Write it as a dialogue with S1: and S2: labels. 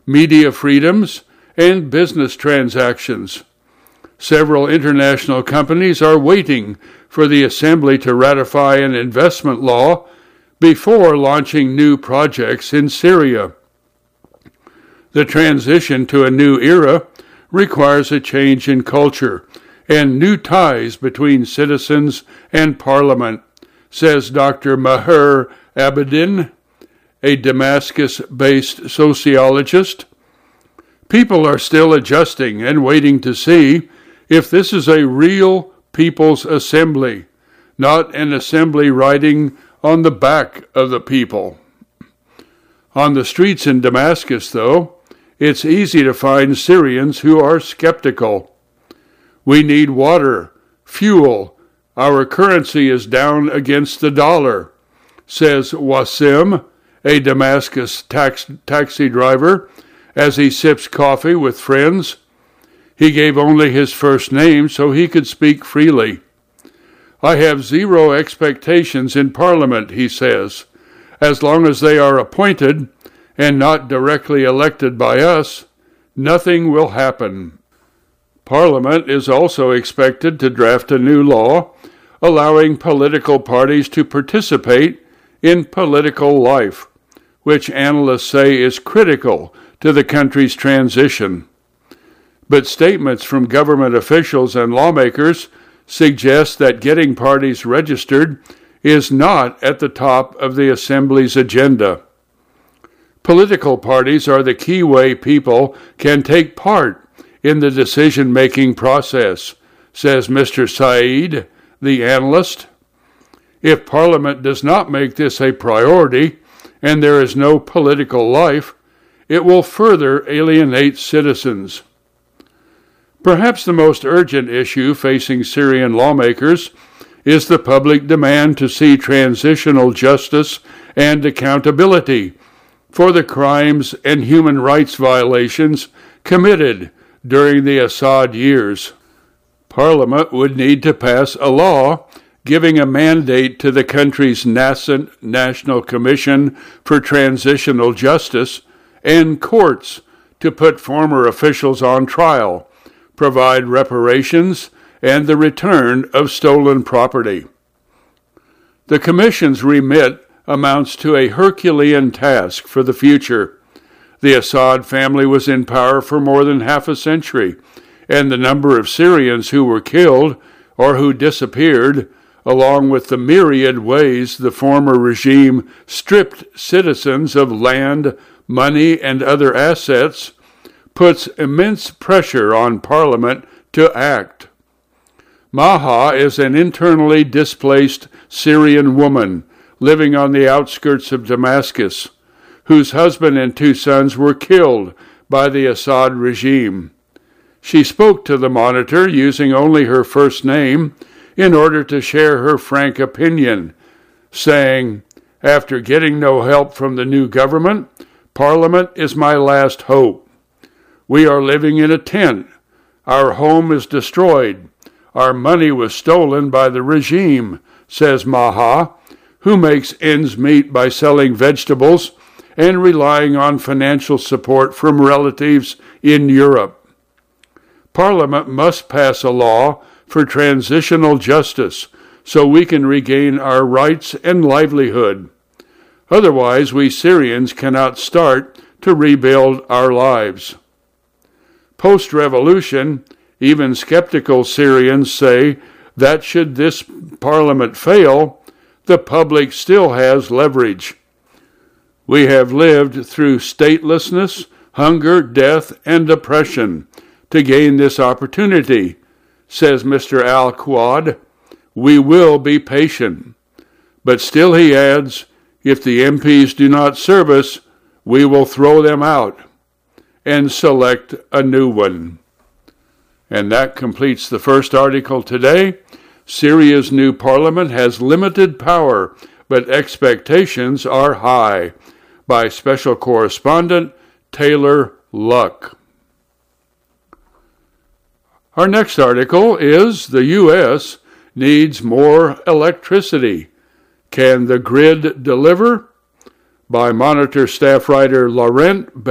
S1: media freedoms, and business transactions. Several international companies are waiting for the Assembly to ratify an investment law before launching new projects in Syria. The transition to a new era requires a change in culture and new ties between citizens and parliament, says Dr. Maher Abedin, a Damascus-based sociologist. People are still adjusting and waiting to see if this is a real people's assembly, not an assembly riding on the back of the people. On the streets in Damascus, though, it's easy to find Syrians who are skeptical. We need water, fuel. Our currency is down against the dollar, says Wasim, a Damascus taxi driver, as he sips coffee with friends. He gave only his first name so he could speak freely. I have zero expectations in Parliament, he says. As long as they are appointed and not directly elected by us, nothing will happen. Parliament is also expected to draft a new law allowing political parties to participate in political life, which analysts say is critical to the country's transition. But statements from government officials and lawmakers suggest that getting parties registered is not at the top of the Assembly's agenda. Political parties are the key way people can take part in the decision-making process, says Mr. Saeed, the analyst. If Parliament does not make this a priority and there is no political life, it will further alienate citizens. Perhaps the most urgent issue facing Syrian lawmakers is the public demand to see transitional justice and accountability for the crimes and human rights violations committed during the Assad years. Parliament would need to pass a law giving a mandate to the country's nascent National Commission for Transitional Justice and courts to put former officials on trial, provide reparations, and the return of stolen property. The Commission's remit amounts to a Herculean task for the future. The Assad family was in power for more than half a century, and the number of Syrians who were killed or who disappeared, along with the myriad ways the former regime stripped citizens of land, money, and other assets, puts immense pressure on Parliament to act. Maha is an internally displaced Syrian woman living on the outskirts of Damascus, whose husband and 2 sons were killed by the Assad regime. She spoke to the Monitor using only her first name in order to share her frank opinion, saying, "After getting no help from the new government, Parliament is my last hope. We are living in a tent. Our home is destroyed. Our money was stolen by the regime," says Maha, who makes ends meet by selling vegetables and relying on financial support from relatives in Europe. Parliament must pass a law for transitional justice so we can regain our rights and livelihood. Otherwise, we Syrians cannot start to rebuild our lives. Post-revolution, even skeptical Syrians say that should this parliament fail, the public still has leverage. We have lived through statelessness, hunger, death, and oppression to gain this opportunity, says Mr. Al-Quad. We will be patient. But still, he adds, if the MPs do not serve us, we will throw them out and select a new one. And that completes the first article today. Syria's new parliament has limited power, but expectations are high, by Special Correspondent Taylor Luck. Our next article is The U.S. Needs More Electricity. Can the Grid Deliver? By Monitor staff writer Laurent